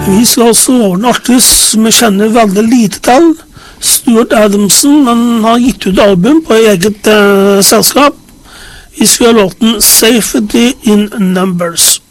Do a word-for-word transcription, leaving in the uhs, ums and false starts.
Vi skal også over en artist som jeg kjenner veldig lite til. Stuart Adamson, han har gitt ut album på eget uh, selskap. Vi skal ha låten Safety in Numbers.